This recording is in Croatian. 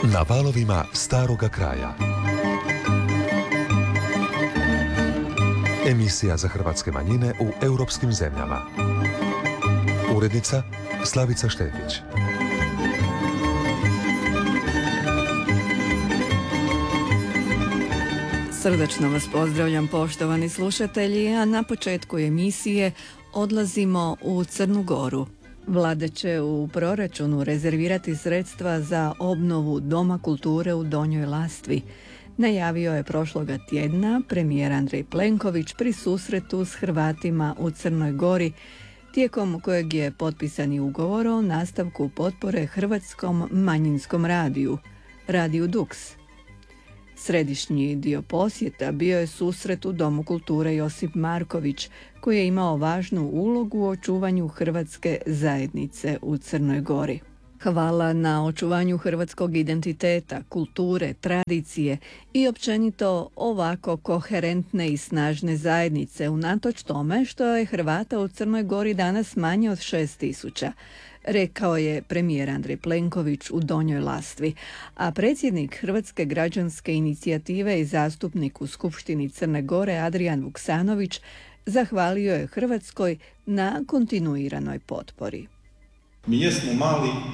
Na valovima staroga kraja. Emisija za hrvatske manjine u europskim zemljama. Urednica Slavica Štefić. Srdačno vas pozdravljam, poštovani slušatelji, a na početku emisije odlazimo u Crnu Goru. Vlada će u proračunu rezervirati sredstva za obnovu Doma kulture u Donjoj Lastvi. Najavio je prošloga tjedna premijer Andrej Plenković pri susretu s Hrvatima u Crnoj Gori, tijekom kojeg je potpisani ugovor o nastavku potpore hrvatskom manjinskom radiju, Radiju Dux. Središnji dio posjeta bio je susret u Domu kulture Josip Marković, koji je imao važnu ulogu u očuvanju hrvatske zajednice u Crnoj Gori. Hvala na očuvanju hrvatskog identiteta, kulture, tradicije i općenito ovako koherentne i snažne zajednice, unatoč tome što je Hrvata u Crnoj Gori danas manje od 6.000, rekao je premijer Andrej Plenković u Donjoj Lastvi, a predsjednik Hrvatske građanske inicijative i zastupnik u Skupštini Crne Gore Adrijan Vuksanović zahvalio je Hrvatskoj na kontinuiranoj potpori. Mi jesmo mali,